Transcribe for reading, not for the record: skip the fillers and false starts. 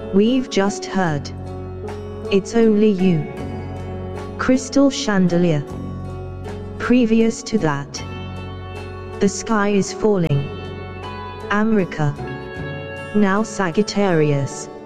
We've just heard. It's only you. Crystal chandelier. Previous to that. The sky is falling. Amrika. Now Sagittarius.